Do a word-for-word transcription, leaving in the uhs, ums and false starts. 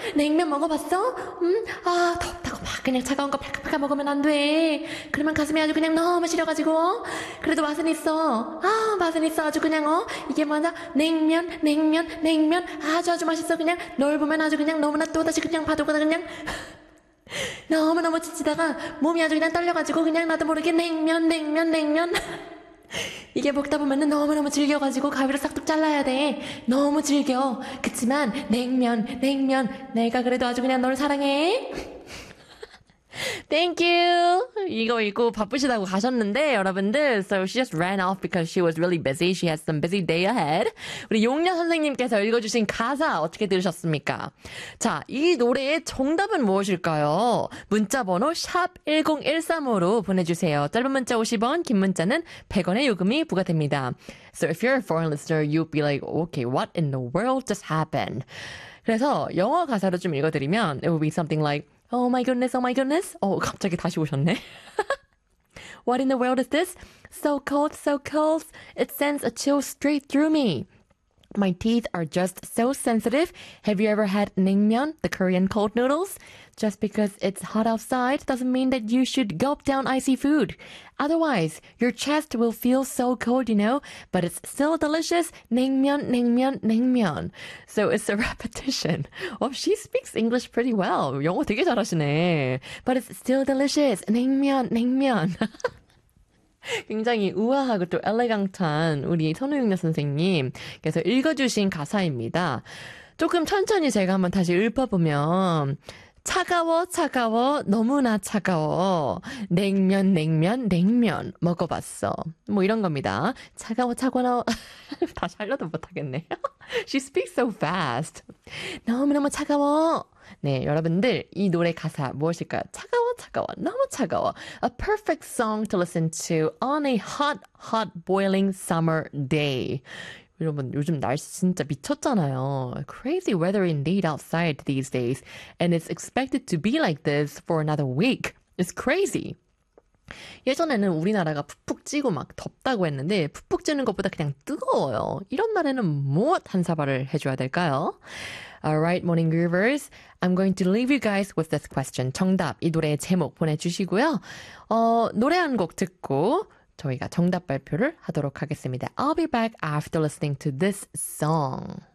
냉면 먹어봤어? 음, 아, 덥다고 막 그냥 차가운 거 팔깍팔깍 먹으면 안 돼. 그러면 가슴이 아주 그냥 너무 시려가지고. 그래도 맛은 있어. 아, 맛은 있어. 아주 그냥, 어, 이게 뭐냐? 냉면, 냉면, 냉면. 아주 아주 맛있어. 그냥 널 보면 아주 그냥 너무나 또다시 그냥 봐도거나 그냥. 너무너무 지치다가 몸이 아주 그냥 떨려가지고 그냥 나도 모르게 냉면, 냉면, 냉면. 이게 먹다 보면은 너무너무 질겨가지고 가위로 싹둑 잘라야 돼. 너무 질겨. 그치만 냉면, 냉면. 내가 그래도 아주 그냥 널 사랑해. Thank you. 이거 읽고 바쁘시다고 가셨는데 여러분들, so she just ran off because she was really busy. She has some busy day ahead. 우리 용녀 선생님께서 읽어주신 가사 어떻게 들으셨습니까? 자, 이 노래의 정답은 무엇일까요? 문자번호 샵 일공일삼오로 보내주세요. 짧은 문자 오십 원, 긴 문자는 백 원의 요금이 부과됩니다. So if you're a foreign listener, you'll be like, okay, what in the world just happened? 그래서 영어 가사로 좀 읽어드리면 it will be something like Oh my goodness, oh my goodness. 어, 갑자기 다시 오셨네. What in the world is this? So cold, so cold. It sends a chill straight through me. My teeth are just so sensitive. Have you ever had naengmyeon, the Korean cold noodles? Just because it's hot outside doesn't mean that you should gulp down icy food. Otherwise, your chest will feel so cold, you know, but it's still delicious. naengmyeon, naengmyeon, naengmyeon. So it's a repetition. Oh, she speaks English pretty well. 영어 되게 잘하시네. But it's still delicious. naengmyeon, naengmyeon. 굉장히 우아하고 또 엘레강트한 우리 선우용녀 선생님께서 읽어주신 가사입니다. 조금 천천히 제가 한번 다시 읊어보면 차가워 차가워 너무나 차가워 냉면 냉면 냉면 먹어봤어. 뭐 이런 겁니다. 차가워 차가워 다시 하려도 못하겠네요. She speaks so fast. 너무너무 차가워. 네, 여러분들 이 노래 가사 무엇일까요? 차가워 차가워 너무 차가워. A perfect song to listen to on a hot hot boiling summer day. 여러분 요즘 날씨 진짜 미쳤잖아요. Crazy weather indeed outside these days. And it's expected to be like this for another week. It's crazy. 예전에는 우리나라가 푹푹 찌고 막 덥다고 했는데 푹푹 찌는 것보다 그냥 뜨거워요. 이런 날에는 무엇 한 사발을 해줘야 될까요? Alright, morning groovers. I'm going to leave you guys with this question. 정답, 이 노래의 제목 보내주시고요. 어, 노래 한 곡 듣고 저희가 정답 발표를 하도록 하겠습니다. I'll be back after listening to this song.